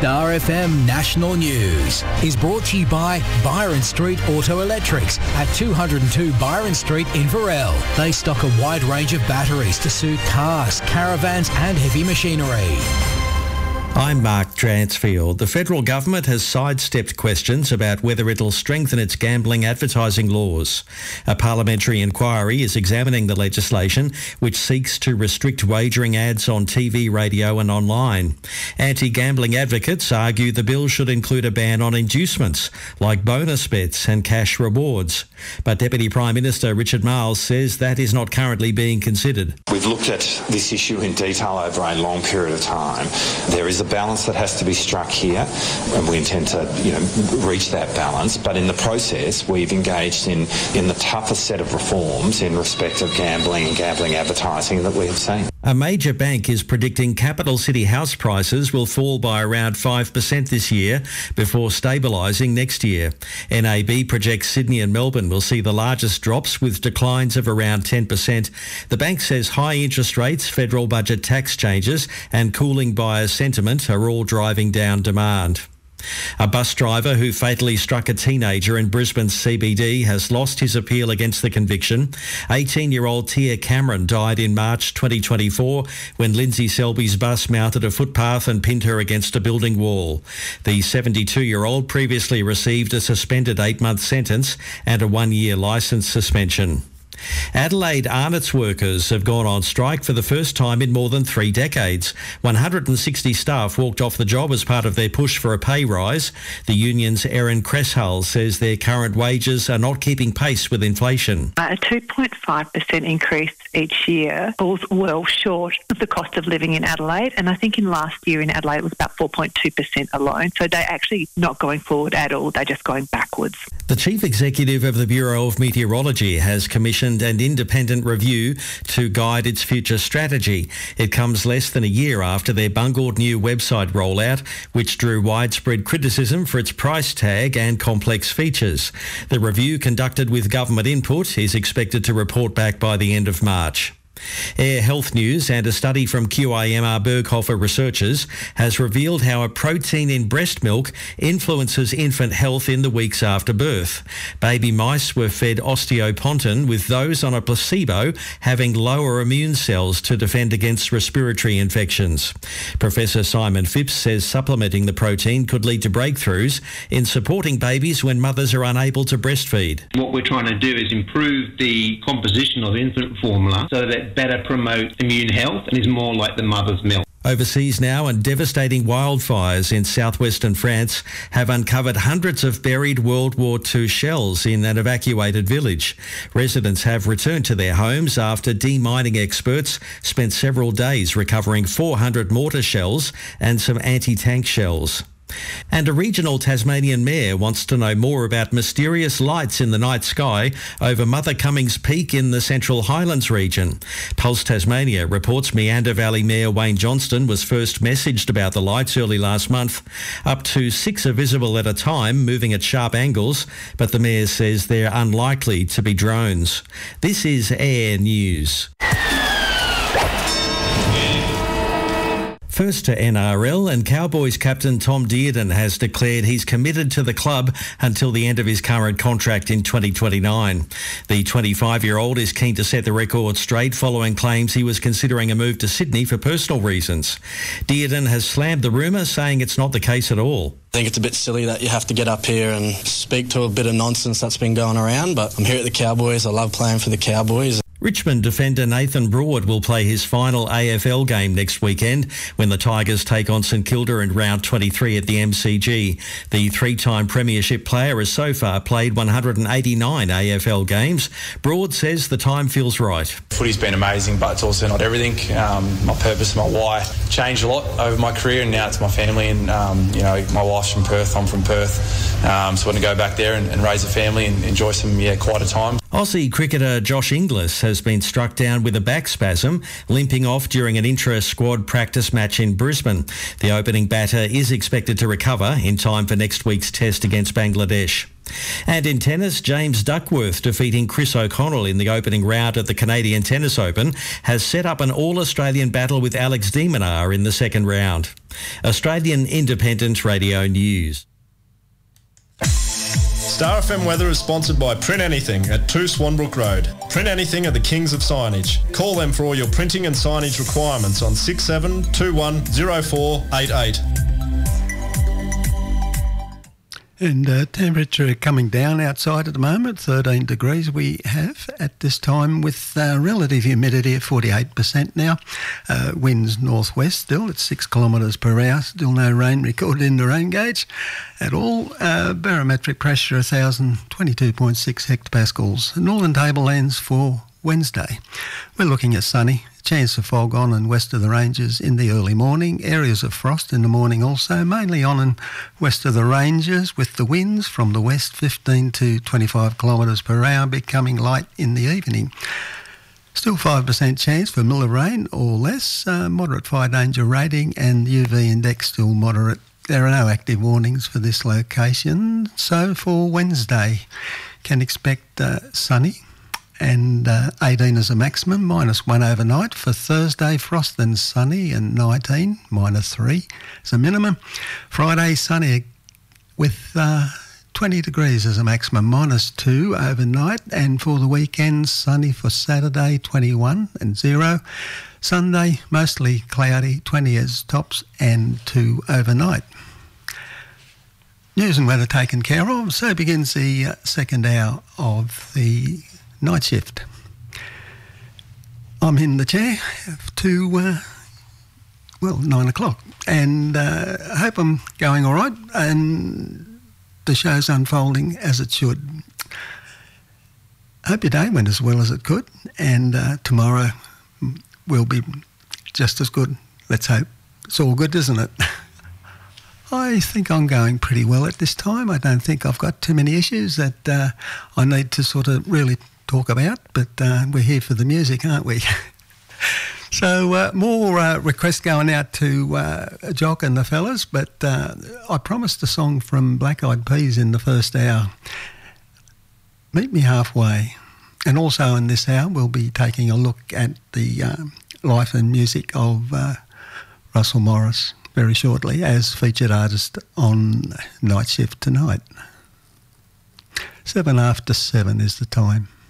Star FM National News is brought to you by Byron Street Auto Electrics at 202 Byron Street in Varel. They stock a wide range of batteries to suit cars, caravans and heavy machinery. I'm Mark Dransfield. The federal government has sidestepped questions about whether it'll strengthen its gambling advertising laws. A parliamentary inquiry is examining the legislation which seeks to restrict wagering ads on TV, radio and online. Anti-gambling advocates argue the bill should include a ban on inducements like bonus bets and cash rewards. But Deputy Prime Minister Richard Marles says that is not currently being considered. We've looked at this issue in detail over a long period of time. There is a balance that has to be struck here, and we intend to, reach that balance. But in the process, we've engaged in the toughest set of reforms in respect of gambling and gambling advertising that we have seen. A major bank is predicting capital city house prices will fall by around 5% this year before stabilising next year. NAB projects Sydney and Melbourne will see the largest drops with declines of around 10%. The bank says high interest rates, federal budget tax changes and cooling buyer sentiment are all driving down demand. A bus driver who fatally struck a teenager in Brisbane's CBD has lost his appeal against the conviction. 18-year-old Tia Cameron died in March 2024 when Lindsay Selby's bus mounted a footpath and pinned her against a building wall. The 72-year-old previously received a suspended 8-month sentence and a 1-year licence suspension. Adelaide Arnott's workers have gone on strike for the first time in more than 3 decades. 160 staff walked off the job as part of their push for a pay rise. The union's Erin Cresshull says their current wages are not keeping pace with inflation. A 2.5% increase each year falls well short of the cost of living in Adelaide, and I think in last year in Adelaide it was about 4.2% alone. So they're actually not going forward at all, they're just going backwards. The Chief Executive of the Bureau of Meteorology has commissioned an independent review to guide its future strategy. It comes less than a year after their bungled new website rollout, which drew widespread criticism for its price tag and complex features. The review, conducted with government input, is expected to report back by the end of March. Air Health News and a study from QIMR Berghofer researchers has revealed how a protein in breast milk influences infant health in the weeks after birth. Baby mice were fed osteopontin, with those on a placebo having lower immune cells to defend against respiratory infections. Professor Simon Phipps says supplementing the protein could lead to breakthroughs in supporting babies when mothers are unable to breastfeed. What we're trying to do is improve the composition of infant formula so that better promotes immune health and is more like the mother's milk. Overseas now, and devastating wildfires in southwestern France have uncovered hundreds of buried World War II shells in an evacuated village. Residents have returned to their homes after demining experts spent several days recovering 400 mortar shells and some anti-tank shells. And a regional Tasmanian mayor wants to know more about mysterious lights in the night sky over Mother Cummings Peak in the Central Highlands region. Pulse Tasmania reports Meander Valley Mayor Wayne Johnston was first messaged about the lights early last month. Up to 6 are visible at a time, moving at sharp angles, but the mayor says they're unlikely to be drones. This is Air News. First to NRL, and Cowboys captain Tom Dearden has declared he's committed to the club until the end of his current contract in 2029. The 25-year-old is keen to set the record straight following claims he was considering a move to Sydney for personal reasons. Dearden has slammed the rumour, saying it's not the case at all. I think it's a bit silly that you have to get up here and speak to a bit of nonsense that's been going around, but I'm here at the Cowboys. I love playing for the Cowboys. Richmond defender Nathan Broad will play his final AFL game next weekend when the Tigers take on St Kilda in round 23 at the MCG. The 3-time premiership player has so far played 189 AFL games. Broad says the time feels right. Footy's been amazing, but it's also not everything. My purpose, my why changed a lot over my career, and now it's my family, and my wife's from Perth, I'm from Perth, so I want to go back there and raise a family and enjoy some quieter time. Aussie cricketer Josh Inglis has been struck down with a back spasm, limping off during an intra-squad practice match in Brisbane. The opening batter is expected to recover in time for next week's test against Bangladesh. And in tennis, James Duckworth defeating Chris O'Connell in the opening round at the Canadian Tennis Open has set up an all-Australian battle with Alex de Minaur in the second round. Australian Independent Radio News. Star FM weather is sponsored by Print Anything at 2 Swanbrook Road. Print Anything are the kings of signage. Call them for all your printing and signage requirements on 67210488. And temperature coming down outside at the moment, 13 degrees we have at this time, with relative humidity at 48% now. Winds northwest still at 6 kilometres per hour. Still no rain recorded in the rain gauge at all. Barometric pressure 1,022.6 hectopascals. Northern tablelands for Wednesday. We're looking at sunny. Chance of fog on and west of the ranges in the early morning. Areas of frost in the morning also, mainly on and west of the ranges, with the winds from the west 15 to 25 kilometres per hour becoming light in the evening. Still 5% chance for mild rain or less, moderate fire danger rating, and UV index still moderate. There are no active warnings for this location. So for Wednesday, can expect sunny and 18 as a maximum, -1 overnight. For Thursday, frost and sunny and 19, -3 as a minimum. Friday, sunny with 20 degrees as a maximum, -2 overnight. And for the weekend, sunny for Saturday, 21 and 0. Sunday, mostly cloudy, 20 as tops and 2 overnight. News and weather taken care of. So begins the second hour of the night shift. I'm in the chair to, 9 o'clock. And I hope I'm going all right and the show's unfolding as it should. Hope your day went as well as it could, and tomorrow will be just as good. Let's hope. It's all good, isn't it? I think I'm going pretty well at this time. I don't think I've got too many issues that I need to sort of really talk about, but we're here for the music, aren't we? So more requests going out to Jock and the fellas, but I promised a song from Black Eyed Peas in the first hour. Meet Me Halfway. And also in this hour we'll be taking a look at the life and music of Russell Morris very shortly as featured artist on Night Shift tonight. 7 after 7 is the time.